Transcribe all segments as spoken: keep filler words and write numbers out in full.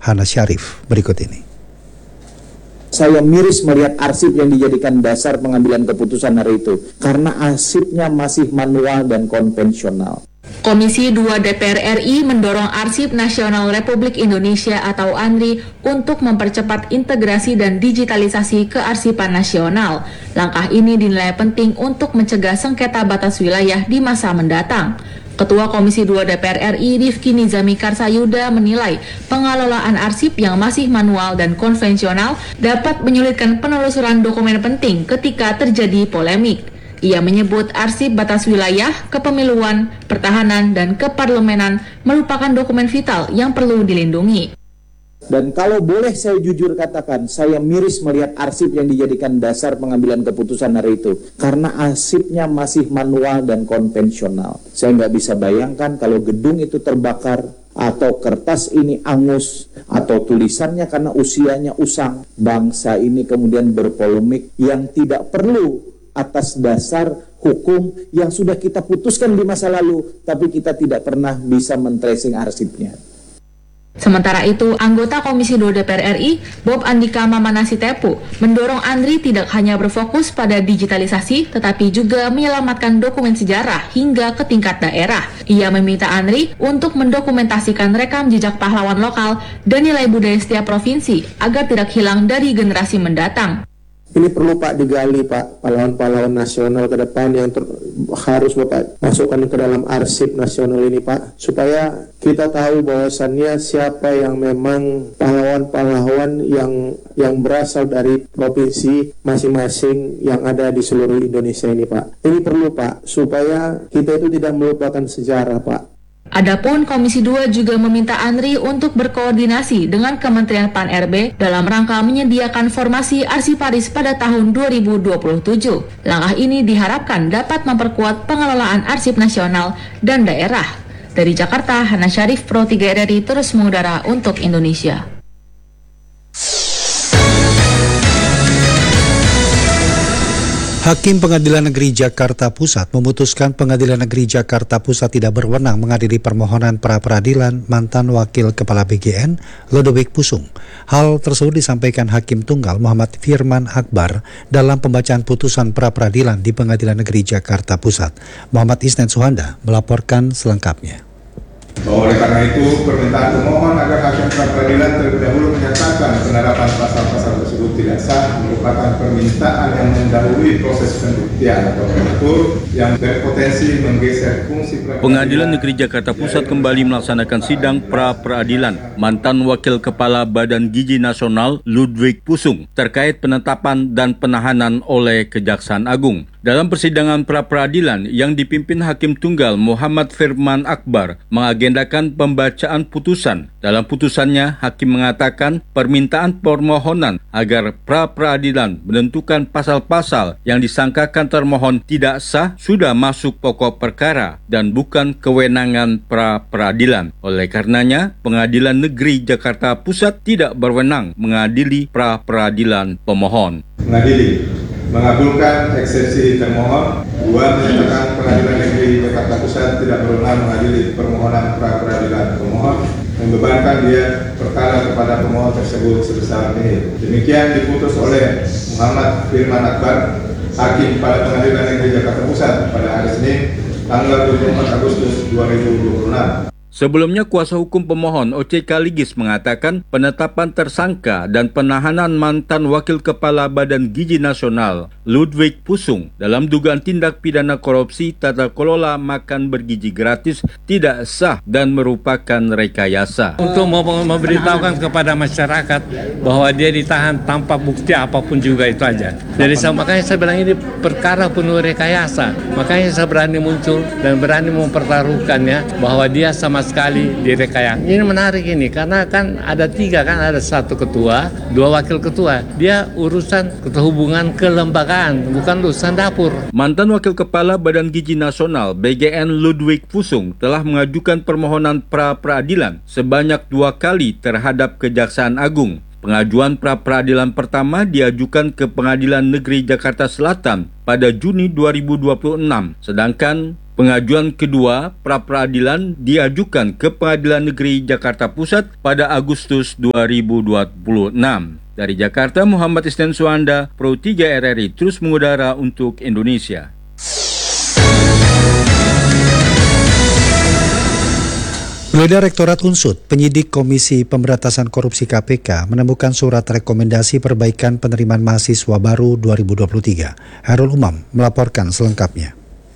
Hana Syarif berikut ini. Saya miris melihat arsip yang dijadikan dasar pengambilan keputusan hari itu, karena arsipnya masih manual dan konvensional. Komisi dua D P R R I mendorong Arsip Nasional Republik Indonesia atau ANRI untuk mempercepat integrasi dan digitalisasi kearsipan nasional. Langkah ini dinilai penting untuk mencegah sengketa batas wilayah di masa mendatang. Ketua Komisi dua D P R R I Rifki Nizami Karsayuda menilai pengelolaan arsip yang masih manual dan konvensional dapat menyulitkan penelusuran dokumen penting ketika terjadi polemik. Ia menyebut arsip batas wilayah, kepemiluan, pertahanan, dan keparlemenan merupakan dokumen vital yang perlu dilindungi. Dan kalau boleh saya jujur katakan, saya miris melihat arsip yang dijadikan dasar pengambilan keputusan hari itu. Karena arsipnya masih manual dan konvensional. Saya nggak bisa bayangkan kalau gedung itu terbakar, atau kertas ini angus, atau tulisannya karena usianya usang. Bangsa ini kemudian berpolemik yang tidak perlu atas dasar hukum yang sudah kita putuskan di masa lalu, tapi kita tidak pernah bisa men-tracing arsipnya. Sementara itu, anggota Komisi dua D P R R I, Bob Andika Mamanasitepu, mendorong ANRI tidak hanya berfokus pada digitalisasi, tetapi juga menyelamatkan dokumen sejarah hingga ke tingkat daerah. Ia meminta ANRI untuk mendokumentasikan rekam jejak pahlawan lokal dan nilai budaya setiap provinsi agar tidak hilang dari generasi mendatang. Ini perlu Pak digali Pak, pahlawan-pahlawan nasional ke depan yang ter- harus Bapak masukkan ke dalam arsip nasional ini Pak, supaya kita tahu bahwasannya siapa yang memang pahlawan-pahlawan yang yang berasal dari provinsi masing-masing yang ada di seluruh Indonesia ini Pak. Ini perlu Pak, supaya kita itu tidak melupakan sejarah Pak. Adapun Komisi dua juga meminta ANRI untuk berkoordinasi dengan Kementerian P A N R B dalam rangka menyediakan formasi arsiparis pada tahun dua ribu dua puluh tujuh. Langkah ini diharapkan dapat memperkuat pengelolaan arsip nasional dan daerah. Dari Jakarta, Hana Syarif, Pro tiga R R I terus mengudara untuk Indonesia. Hakim Pengadilan Negeri Jakarta Pusat memutuskan Pengadilan Negeri Jakarta Pusat tidak berwenang mengadili permohonan pra-peradilan mantan Wakil Kepala B G N, Lodewijk Pusung. Hal tersebut disampaikan Hakim Tunggal Muhammad Firman Akbar dalam pembacaan putusan pra-peradilan di Pengadilan Negeri Jakarta Pusat. Muhammad Isnen Suhanda melaporkan selengkapnya. Bahwa oleh karena itu permintaan pemohon agar hakim pra-peradilan terlebih dahulu menyatakan penerapan pasal-pasal tersebut tidak sah merupakan permintaan yang mendahului proses pembuktian atau pengatur yang berpotensi menggeser fungsi pra-peradilan. Pengadilan Negeri Jakarta Pusat kembali melaksanakan sidang pra-peradilan mantan Wakil Kepala Badan Gizi Nasional Lodewijk Pusung terkait penetapan dan penahanan oleh Kejaksaan Agung. Dalam persidangan pra-peradilan yang dipimpin Hakim Tunggal Muhammad Firman Akbar mengagendakan pembacaan putusan. Dalam putusannya, Hakim mengatakan permintaan permohonan agar pra-peradilan menentukan pasal-pasal yang disangkakan termohon tidak sah sudah masuk pokok perkara dan bukan kewenangan pra-peradilan. Oleh karenanya, Pengadilan Negeri Jakarta Pusat tidak berwenang mengadili pra-peradilan pemohon. Mengadili mengabulkan eksepsi termohon. Dua, menyatakan Pengadilan Negeri Jakarta Pusat tidak berwenang mengadili permohonan pra-peradilan pemohon, membebankan dia perkara kepada pemohon tersebut sebesar ini. Demikian diputus oleh Muhammad Firman Akbar, Hakim pada Pengadilan Negeri Jakarta Pusat pada hari Senin, tanggal dua puluh empat Agustus dua ribu dua puluh enam. Sebelumnya, kuasa hukum pemohon O C K Ligis mengatakan penetapan tersangka dan penahanan mantan Wakil Kepala Badan Gizi Nasional Lodewijk Pusung dalam dugaan tindak pidana korupsi tata kelola makan bergizi gratis tidak sah dan merupakan rekayasa. Untuk memberitahukan kepada masyarakat bahwa dia ditahan tanpa bukti apapun juga itu aja. Jadi makanya saya bilang ini perkara penuh rekayasa. Makanya saya berani muncul dan berani mempertaruhkannya bahwa dia sama sekali direkayasa. Ini menarik ini karena kan ada tiga kan, ada satu ketua, dua wakil ketua. Dia urusan hubungan kelembagaan, bukan urusan dapur. Mantan Wakil Kepala Badan Gizi Nasional B G N Lodewijk Pusung telah mengajukan permohonan pra-peradilan sebanyak dua kali terhadap Kejaksaan Agung. Pengajuan pra-peradilan pertama diajukan ke Pengadilan Negeri Jakarta Selatan pada Juni dua ribu dua puluh enam, sedangkan Pengajuan kedua pra-peradilan diajukan ke Pengadilan Negeri Jakarta Pusat pada Agustus dua ribu dua puluh enam. Dari Jakarta, Muhammad Isnan Suanda, Pro tiga R R I terus mengudara untuk Indonesia. Penggeledah Rektorat Unsut, penyidik Komisi Pemberantasan Korupsi K P K menemukan surat rekomendasi perbaikan penerimaan mahasiswa baru dua ribu dua puluh tiga. Hairul Umam melaporkan selengkapnya.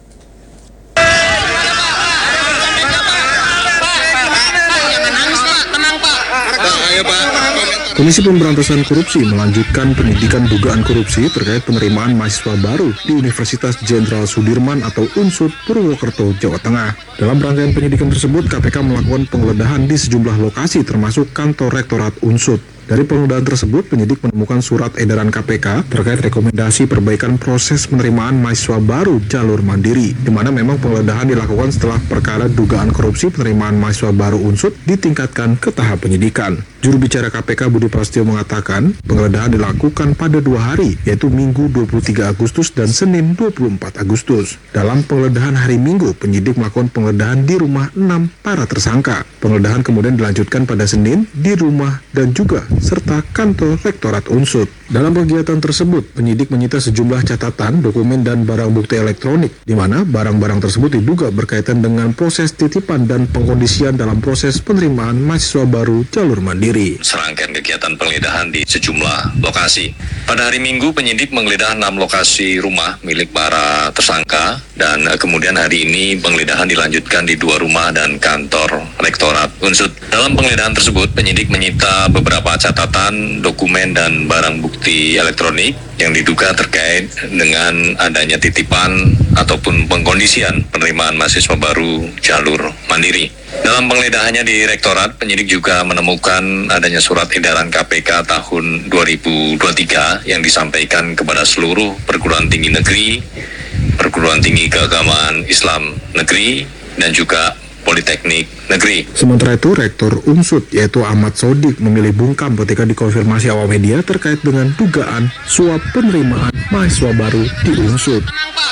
Komisi Pemberantasan Korupsi melanjutkan penyidikan dugaan korupsi terkait penerimaan mahasiswa baru di Universitas Jenderal Sudirman atau Unsut, Purwokerto, Jawa Tengah. Dalam rangkaian penyidikan tersebut, K P K melakukan penggeledahan di sejumlah lokasi termasuk kantor Rektorat Unsut. Dari penggeledahan tersebut, penyidik menemukan surat edaran K P K terkait rekomendasi perbaikan proses penerimaan mahasiswa baru jalur mandiri, di mana memang penggeledahan dilakukan setelah perkara dugaan korupsi penerimaan mahasiswa baru Unsut ditingkatkan ke tahap penyidikan. Juru bicara K P K Budi Prasetyo mengatakan, penggeledahan dilakukan pada dua hari, yaitu Minggu dua puluh tiga Agustus dan Senin dua puluh empat Agustus. Dalam penggeledahan hari Minggu, penyidik melakukan penggeledahan di rumah enam para tersangka. Penggeledahan kemudian dilanjutkan pada Senin di rumah dan juga serta kantor Rektorat Unsut. Dalam kegiatan tersebut, penyidik menyita sejumlah catatan, dokumen, dan barang bukti elektronik, di mana barang-barang tersebut diduga berkaitan dengan proses titipan dan pengkondisian dalam proses penerimaan mahasiswa baru jalur mandiri. Serangkaian kegiatan penggeledahan di sejumlah lokasi. Pada hari Minggu, penyidik menggeledah enam lokasi rumah milik para tersangka, dan kemudian hari ini penggeledahan dilanjutkan di dua rumah dan kantor Rektorat Unsut. Dalam penggeledahan tersebut, penyidik menyita beberapa catatan, dokumen, dan barang bukti elektronik yang diduga terkait dengan adanya titipan ataupun pengkondisian penerimaan mahasiswa baru jalur mandiri. Dalam penggeledahannya di Rektorat, penyidik juga menemukan adanya surat edaran K P K tahun dua ribu dua puluh tiga yang disampaikan kepada seluruh perguruan tinggi negeri, perguruan tinggi keagamaan Islam negeri, dan juga Politeknik Negeri. Sementara itu, Rektor Unsut yaitu Ahmad Sodik memilih bungkam ketika dikonfirmasi awak media terkait dengan dugaan suap penerimaan mahasiswa baru di Unsut.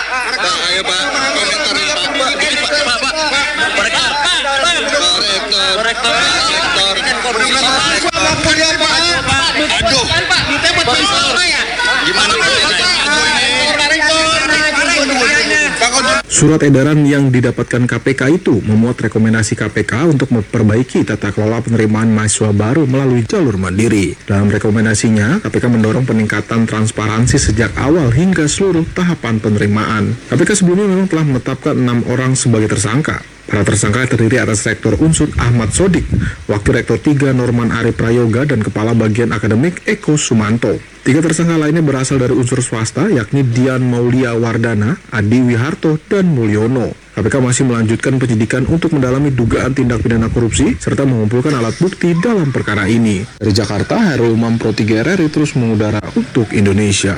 Surat edaran yang didapatkan K P K itu memuat rekomendasi K P K untuk memperbaiki tata kelola penerimaan mahasiswa baru melalui jalur mandiri. Dalam rekomendasinya, K P K mendorong peningkatan transparansi sejak awal hingga seluruh tahapan penerimaan. K P K sebelumnya memang telah menetapkan enam orang sebagai tersangka. Para tersangka terdiri atas Rektor Unsut Ahmad Sodik, Wakil Rektor tiga Norman Ari Prayoga, dan Kepala Bagian Akademik Eko Sumanto. Tiga tersangka lainnya berasal dari unsur swasta, yakni Dian Maulia Wardana, Adi Wiharto, dan Mulyono. K P K masih melanjutkan penyidikan untuk mendalami dugaan tindak pidana korupsi serta mengumpulkan alat bukti dalam perkara ini. Dari Jakarta, Hairul Umam, Pro tiga R R I terus mengudara untuk Indonesia.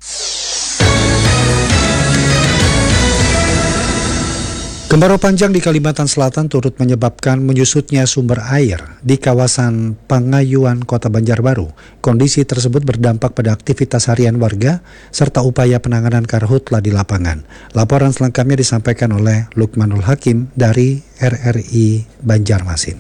Kemarau panjang di Kalimantan Selatan turut menyebabkan menyusutnya sumber air di kawasan Pangayuan, Kota Banjarbaru. Kondisi tersebut berdampak pada aktivitas harian warga serta upaya penanganan karhutla di lapangan. Laporan selengkapnya disampaikan oleh Lukmanul Hakim dari R R I Banjarmasin.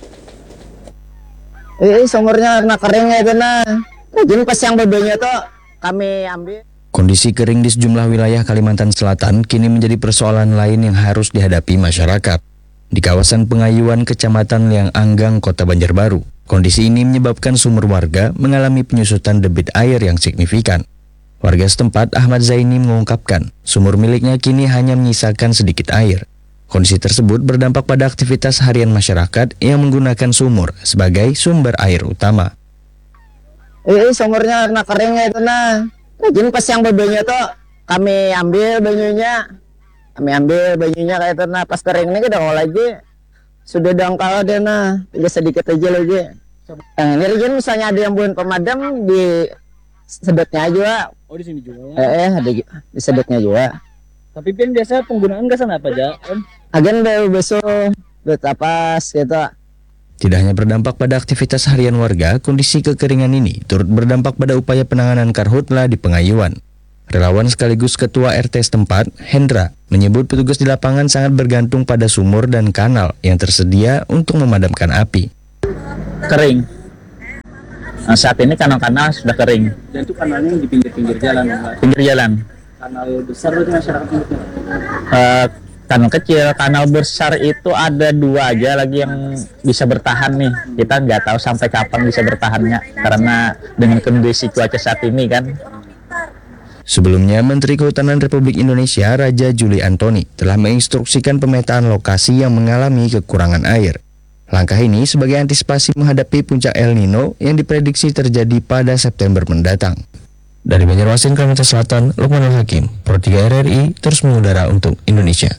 Eh, sumurnya karena keringnya itu nah. Jadi pas yang bebernya tuh kami ambil. Kondisi kering di sejumlah wilayah Kalimantan Selatan kini menjadi persoalan lain yang harus dihadapi masyarakat. Di kawasan Pengayuan, Kecamatan Liang Anggang, Kota Banjarbaru, kondisi ini menyebabkan sumur warga mengalami penyusutan debit air yang signifikan. Warga setempat, Ahmad Zaini, mengungkapkan sumur miliknya kini hanya menyisakan sedikit air. Kondisi tersebut berdampak pada aktivitas harian masyarakat yang menggunakan sumur sebagai sumber air utama. Eh, sumurnya karena keringnya itu nah. Jadi pas yang bebernya tuh kami ambil banyunya, kami ambil banyunya kayak itu nah pas kering ini kita olah lagi sudah dangkal ada nah, tinggal sedikit aja lagi. Yang ini region misalnya ada yang bukan pemadam di sedotnya juga. Oh di sini juga ya? Eh, eh ada di sedotnya juga. Tapi kan biasa penggunaan gasan apa aja? Agen besok, betapas gitu. Tidak hanya berdampak pada aktivitas harian warga, kondisi kekeringan ini turut berdampak pada upaya penanganan karhutla di Pengayuan. Relawan sekaligus Ketua R T setempat, Hendra, menyebut petugas di lapangan sangat bergantung pada sumur dan kanal yang tersedia untuk memadamkan api. Kering. Nah, saat ini kanal-kanal sudah kering. Dan itu kanalnya di pinggir-pinggir jalan. Pinggir jalan. Kanal besar berarti masyarakat pinggir. Uh, kanal kecil, kanal besar itu ada dua aja lagi yang bisa bertahan nih. Kita nggak tahu sampai kapan bisa bertahannya karena dengan kondisi cuaca saat ini kan. Sebelumnya, Menteri Kehutanan Republik Indonesia Raja Juli Antoni telah menginstruksikan pemetaan lokasi yang mengalami kekurangan air. Langkah ini sebagai antisipasi menghadapi puncak El Nino yang diprediksi terjadi pada September mendatang. Dari Banjarmasin, Kalimantan Selatan, Lukmanul Hakim, Pro tiga R R I, terus mengudara untuk Indonesia.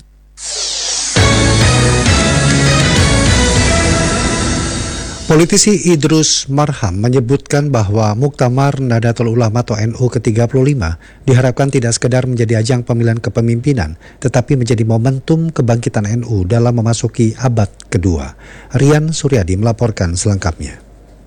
Politisi Idrus Marham menyebutkan bahwa Muktamar Nahdlatul Ulama atau N U ke tiga puluh lima diharapkan tidak sekedar menjadi ajang pemilihan kepemimpinan, tetapi menjadi momentum kebangkitan N U dalam memasuki abad kedua. Rian Suryadi melaporkan selengkapnya.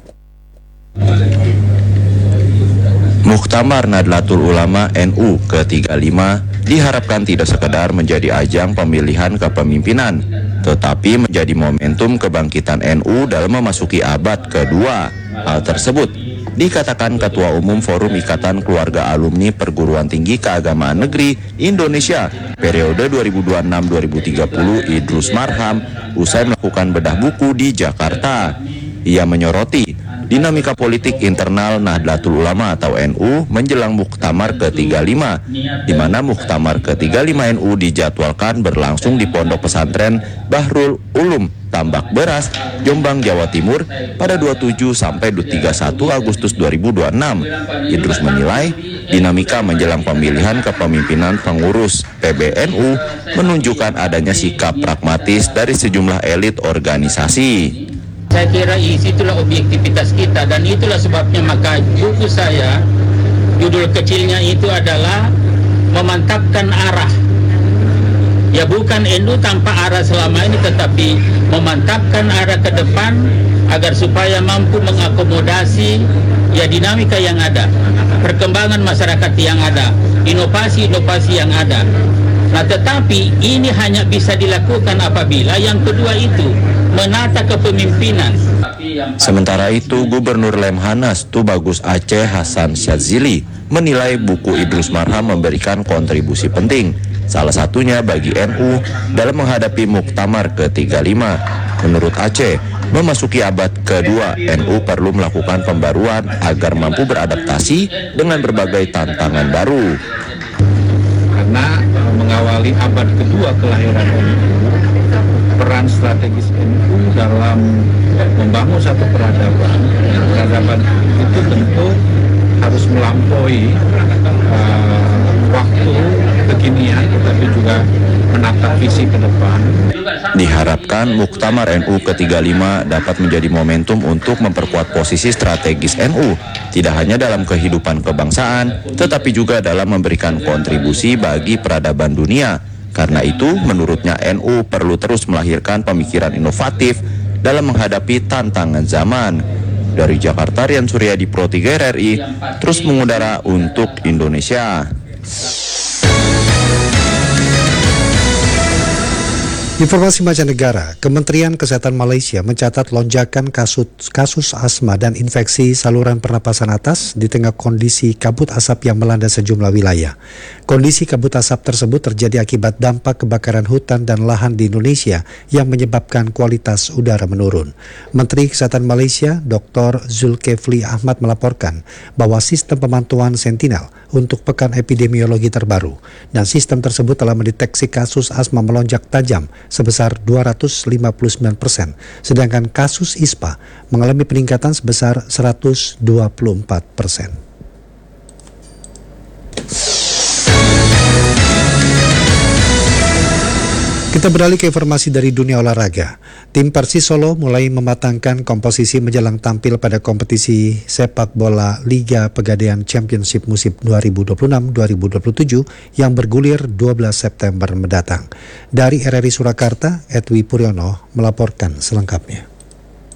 Muktamar Nahdlatul Ulama N U ke tiga puluh lima diharapkan tidak sekedar menjadi ajang pemilihan kepemimpinan, tetapi menjadi momentum kebangkitan N U dalam memasuki abad kedua. Hal tersebut dikatakan Ketua Umum Forum Ikatan Keluarga Alumni Perguruan Tinggi Keagamaan Negeri Indonesia periode dua ribu dua puluh enam sampai dua ribu tiga puluh Idrus Marham usai melakukan bedah buku di Jakarta. Ia menyoroti dinamika politik internal Nahdlatul Ulama atau N U menjelang Muktamar ke tiga puluh lima, di mana Muktamar ke tiga puluh lima N U dijadwalkan berlangsung di Pondok Pesantren Bahrul Ulum, Tambak Beras, Jombang, Jawa Timur pada dua puluh tujuh sampai tiga puluh satu Agustus dua ribu dua puluh enam. Idrus menilai dinamika menjelang pemilihan kepemimpinan pengurus P B N U menunjukkan adanya sikap pragmatis dari sejumlah elit organisasi. Saya kira itulah objektivitas kita dan itulah sebabnya maka buku saya, judul kecilnya itu adalah memantapkan arah. Ya bukan N U tanpa arah selama ini, tetapi memantapkan arah ke depan agar supaya mampu mengakomodasi ya dinamika yang ada, perkembangan masyarakat yang ada, inovasi-inovasi yang ada. Nah tetapi ini hanya bisa dilakukan apabila yang kedua itu menata kepemimpinan. Sementara itu, Gubernur Lemhanas Tubagus Aceh Hasan Syadzili menilai buku Idrus Marham memberikan kontribusi penting, salah satunya bagi N U dalam menghadapi Muktamar ke tiga puluh lima. Menurut Aceh, memasuki abad kedua, N U perlu melakukan pembaruan agar mampu beradaptasi dengan berbagai tantangan baru. Karena mengawali abad kedua kelahiran N U, peran strategis N U dalam membangun satu peradaban. Peradaban itu tentu harus melampaui uh, waktu kekinian, tetapi juga menata visi ke depan. Diharapkan Muktamar N U ke tiga puluh lima dapat menjadi momentum untuk memperkuat posisi strategis N U, tidak hanya dalam kehidupan kebangsaan, tetapi juga dalam memberikan kontribusi bagi peradaban dunia. Karena itu, menurutnya N U perlu terus melahirkan pemikiran inovatif dalam menghadapi tantangan zaman. Dari Jakarta, Rian Suryadi, Pro tiga R R I, terus mengudara untuk Indonesia. Informasi mancanegara, Kementerian Kesehatan Malaysia mencatat lonjakan kasus, kasus asma dan infeksi saluran pernapasan atas di tengah kondisi kabut asap yang melanda sejumlah wilayah. Kondisi kabut asap tersebut terjadi akibat dampak kebakaran hutan dan lahan di Indonesia yang menyebabkan kualitas udara menurun. Menteri Kesehatan Malaysia, Doktor Zulkifli Ahmad melaporkan bahwa sistem pemantauan Sentinel untuk pekan epidemiologi terbaru dan sistem tersebut telah mendeteksi kasus asma melonjak tajam sebesar dua ratus lima puluh sembilan persen, sedangkan kasus I S P A mengalami peningkatan sebesar seratus dua puluh empat persen. Kita beralih ke informasi dari dunia olahraga. Tim Persis Solo mulai mematangkan komposisi menjelang tampil pada kompetisi sepak bola Liga Pegadaian Championship musim dua ribu dua puluh enam dua ribu dua puluh tujuh yang bergulir dua belas September mendatang. Dari R R I Surakarta, Edwi Puryono melaporkan selengkapnya.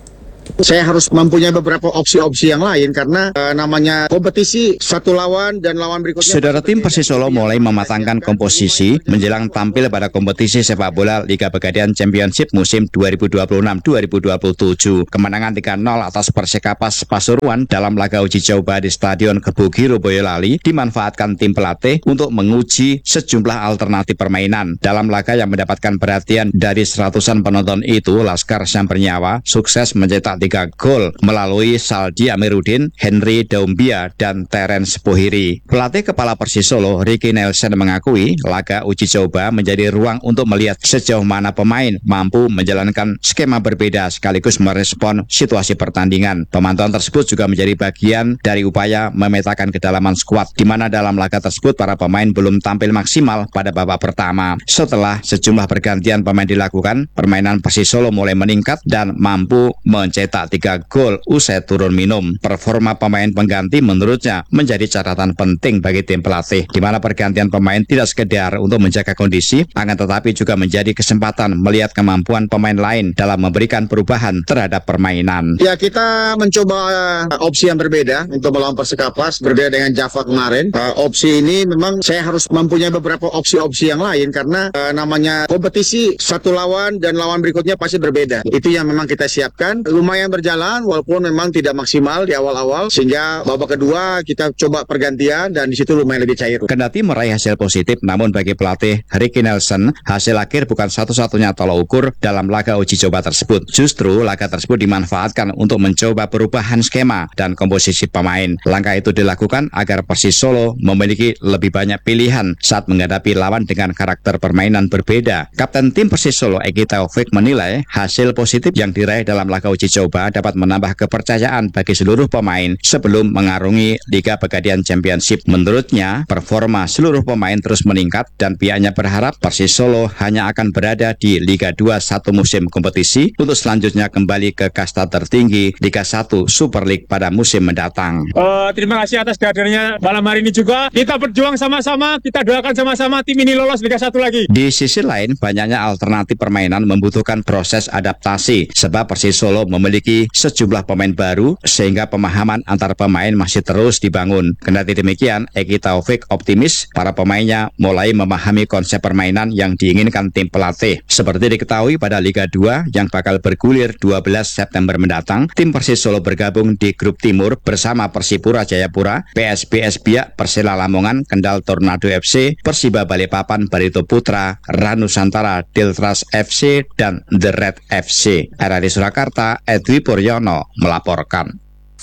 Saya harus mempunyai beberapa opsi-opsi yang lain karena e, namanya kompetisi satu lawan dan lawan berikutnya. Saudara, tim Persis Solo mulai mematangkan komposisi menjelang tampil pada kompetisi sepak bola Liga Pegadaian Championship musim dua ribu dua puluh enam dua ribu dua puluh tujuh. Kemenangan tiga nol atas Persekapas Pasuruan dalam laga uji coba di Stadion Kebugiro Boyolali dimanfaatkan tim pelatih untuk menguji sejumlah alternatif permainan. Dalam laga yang mendapatkan perhatian dari seratusan penonton itu, Laskar Syam Bernyawa sukses mencetak tiga gol melalui Saldi Amiruddin, Henry Daumbia, dan Terence Pohiri. Pelatih kepala Persis Solo, Ricky Nelson, mengakui laga uji coba menjadi ruang untuk melihat sejauh mana pemain mampu menjalankan skema berbeda sekaligus merespon situasi pertandingan. Pemantauan tersebut juga menjadi bagian dari upaya memetakan kedalaman skuad, di mana dalam laga tersebut para pemain belum tampil maksimal pada babak pertama. Setelah sejumlah pergantian pemain dilakukan, permainan Persis Solo mulai meningkat dan mampu mencetak tiga gol usai turun minum. Performa pemain pengganti menurutnya menjadi catatan penting bagi tim pelatih, di mana pergantian pemain tidak sekedar untuk menjaga kondisi, akan tetapi juga menjadi kesempatan melihat kemampuan pemain lain dalam memberikan perubahan terhadap permainan. Ya, kita mencoba uh, opsi yang berbeda untuk melawan Persekapas, berbeda dengan Java kemarin. Uh, opsi ini memang saya harus mempunyai beberapa opsi-opsi yang lain karena uh, namanya kompetisi satu lawan dan lawan berikutnya pasti berbeda. Itu yang memang kita siapkan. Lumayan berjalan walaupun memang tidak maksimal di awal-awal, sehingga babak kedua kita coba pergantian dan di situ lumayan lebih cair. Kendati meraih hasil positif, namun bagi pelatih Ricky Nelson, hasil akhir bukan satu-satunya tolak ukur dalam laga uji coba tersebut. Justru laga tersebut dimanfaatkan untuk mencoba perubahan skema dan komposisi pemain. Langkah itu dilakukan agar Persis Solo memiliki lebih banyak pilihan saat menghadapi lawan dengan karakter permainan berbeda. Kapten tim Persis Solo, Egi Taufik, menilai hasil positif yang diraih dalam laga uji coba dapat menambah kepercayaan bagi seluruh pemain sebelum mengarungi Liga Pegadaian Championship. Menurutnya, performa seluruh pemain terus meningkat dan pihaknya berharap Persis Solo hanya akan berada di Liga dua satu musim kompetisi untuk selanjutnya kembali ke kasta tertinggi Liga satu Super League pada musim mendatang. Uh, terima kasih atas kehadirannya malam hari ini juga. Kita berjuang sama-sama, kita doakan sama-sama tim ini lolos Liga satu lagi. Di sisi lain, banyaknya alternatif permainan membutuhkan proses adaptasi sebab Persis Solo memiliki sejumlah pemain baru sehingga pemahaman antar pemain masih terus dibangun. Kendati demikian, Egi Taufik optimis para pemainnya mulai memahami konsep permainan yang diinginkan tim pelatih. Seperti diketahui pada Liga dua yang bakal bergulir dua belas September mendatang, tim Persis Solo bergabung di grup Timur bersama Persipura Jayapura, P S B S Biak, Persela Lamongan, Kendal Tornado F C, Persiba Balikpapan, Barito Putra, Ranusantara, Diltras F C, dan The Red F C. R R I Surakarta, Edwi Puryono melaporkan.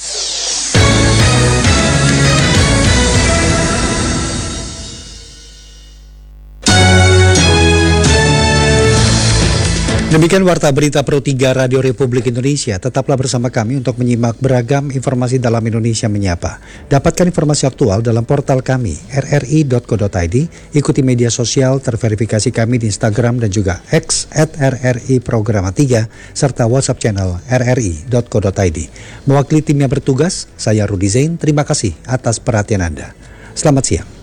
Demikian Warta Berita Pro tiga Radio Republik Indonesia. Tetaplah bersama kami untuk menyimak beragam informasi dalam Indonesia Menyapa. Dapatkan informasi aktual dalam portal kami r r i dot co dot i d. Ikuti media sosial terverifikasi kami di Instagram dan juga X at r r i programa tiga serta WhatsApp channel r r i dot co dot i d. Mewakili tim yang bertugas, saya Rudi Zain. Terima kasih atas perhatian Anda. Selamat siang.